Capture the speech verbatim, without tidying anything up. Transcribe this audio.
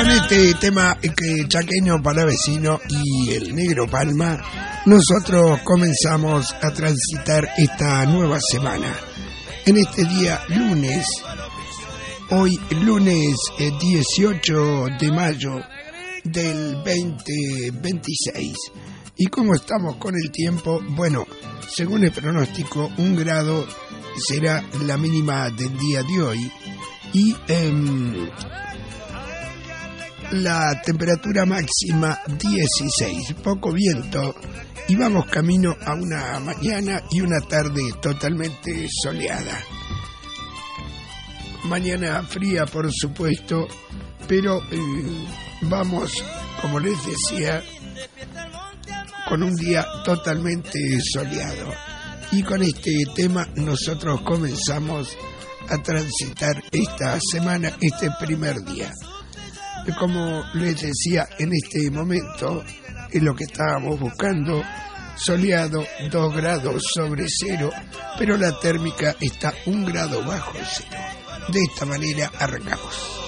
con este tema que Chaqueño Palavecino y el Negro Palma, nosotros comenzamos a transitar esta nueva semana. En este día lunes, hoy lunes dieciocho de mayo del veinte veintiséis. ¿Y cómo estamos con el tiempo? Bueno, según el pronóstico, un grado será la mínima del día de hoy y eh, la temperatura máxima dieciséis, poco viento, y vamos camino a una mañana y una tarde totalmente soleada. Mañana fría, por supuesto, pero eh, vamos, como les decía, con un día totalmente soleado. Y con este tema nosotros comenzamos a transitar esta semana, este primer día. Como les decía, en este momento es lo que estábamos buscando, soleado, dos grados sobre cero, pero la térmica está un grado bajo cero. De esta manera arrancamos.